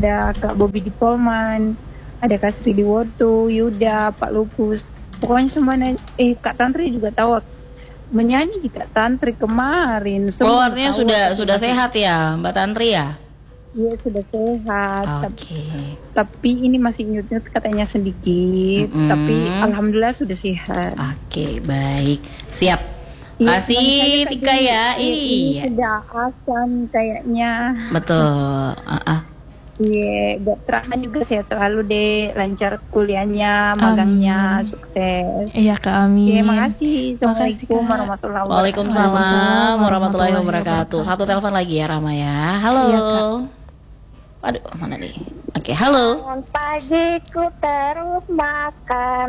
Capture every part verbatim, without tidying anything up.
ada Kak Bobby di Polman, ada Kak Sri Diwoto, Yuda, Pak Lupus. Pokoknya semuanya, eh Kak Tantri juga tahu menyanyi juga Tantri kemarin. Oh, artinya sudah sudah sehat ya Mbak Tantri ya? Iya sudah sehat. Oke. Okay. Tapi ini masih nyut-nyut katanya sedikit. Mm-hmm. Tapi alhamdulillah sudah sehat. Oke, okay, baik. Siap. Ya, kasih Tika ya. Iya. Sudah asam kayaknya. Betul. Uh-uh. Iya, buat Rahma juga sehat selalu deh, lancar kuliahnya, magangnya, amin. Sukses. Iya Kak, amin. Iya, makasih. Assalamualaikum warahmatullahi wabarakatuh. Waalaikumsalam warahmatullahi wabarakatuh. Satu telepon lagi ya Rahma ya. Halo. Iya, Kak. Aduh, mana nih? Oke, okay, halo. Bangun pagi ku terus makan.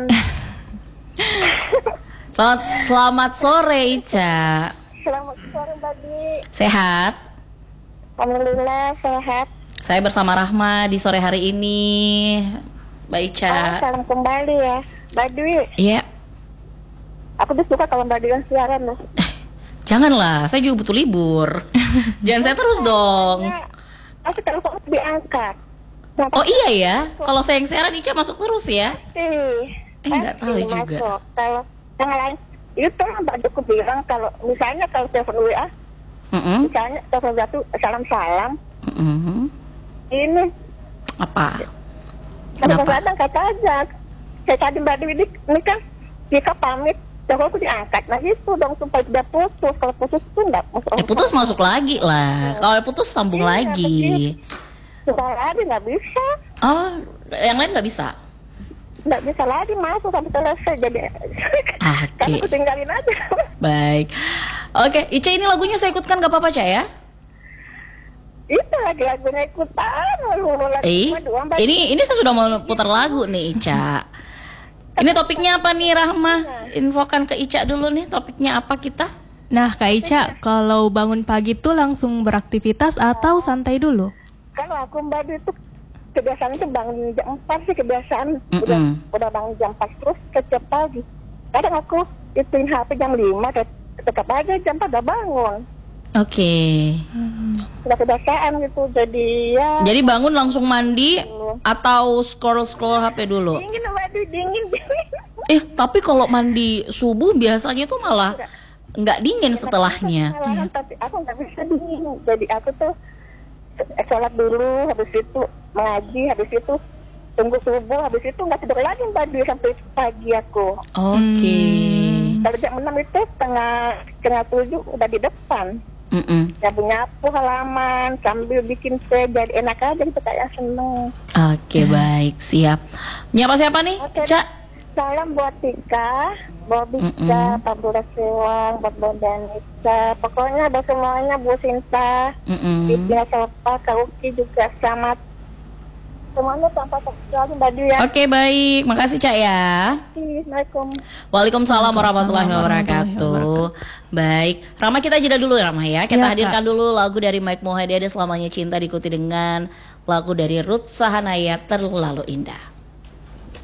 Selamat, selamat sore Ica. Selamat sore Badi. Sehat? Alhamdulillah sehat. Saya bersama Rahma di sore hari ini, Mbak Ica. Oh, salam kembali ya, Badui. Iya. Aku tuh suka kalau Badui yang siaran loh. Janganlah, saya juga butuh libur. Jangan saya terus dong. Aku telepon diangkat. Nah, oh iya ya, kalau saya yang siaran Ica masuk terus ya? Eh, eh nggak tahu juga. Masuk. Kalau yang lain itu Mbak Duku bilang kalau misalnya kalau telepon W A, mm-hmm. misalnya telepon satu salam-salam, mm-hmm. ini apa? Kadang-kadang kata aja, saya tadi Mbak Dewi ini kan jika pamit, kalau aku diangkat, nah itu dong supaya tidak putus. Kalau putus itu enggak masuk. Eh putus masuk lagi lah. Kalau putus sambung iya, lagi. Sudah lagi nggak bisa. Oh, yang lain nggak bisa? Nggak bisa lagi masuk sampai selesai jadi. Oke. Okay. Aku tinggalin aja. Baik. Oke, okay. Ica ini lagunya saya ikutkan gak apa-apa Ca ya? Itu lagi lagunya ikutan. Eh, ini ini saya sudah mau putar lagu nih Ica. Ini topiknya apa nih Rahma? Infokan ke Ica dulu nih, topiknya apa kita? Nah Kak Ica, kalau bangun pagi tuh langsung beraktivitas atau santai dulu? Kalau aku Mbak itu kebiasaan itu bangun jam empat sih kebiasaan. Mm-mm. Udah, udah bangun jam empat terus setiap pagi. Kadang aku ituin H P jam lima, tetap aja jam empat udah bangun. Oke. Okay. Udah kebiasaan gitu, jadi ya. Jadi bangun langsung mandi dulu. Atau scroll-scroll H P dulu? Dingin, waduh dingin, dingin. Eh, tapi kalau mandi subuh biasanya tuh malah nggak dingin setelahnya. Ya. Tapi aku nggak bisa dingin, jadi aku tuh sholat dulu, habis itu mengaji, habis itu tunggu subuh, habis itu nggak tidur lagi Mbak sampai pagi aku. Oke. Okay. Kalau jam enam itu setengah setengah tujuh udah di depan. Nyapu-nyapu halaman sambil bikin teh, jadi enak aja gitu kayak seneng. Oke okay, hmm. baik, siap. Nyapa siapa nih, okay. Ca? Salam buat Tika, buat Bika, Pak Bura Sewang, buat Bodanita, pokoknya buat semuanya, Bu Sinta, Ibnu Sopa, Kak Uki juga selamat. Semuanya tanpa terkecuali Mbak Dwi ya. Oke okay, baik, makasih Cak ya. Assalamualaikum. Waalaikumsalam warahmatullahi wabarakatuh. Baik, Rama kita jeda dulu ya Rama ya. Kita ya, hadirkan Kak. dulu lagu dari Mike Mohede, Selamanya Cinta, diikuti dengan lagu dari Ruth Sahanaya, Terlalu Indah.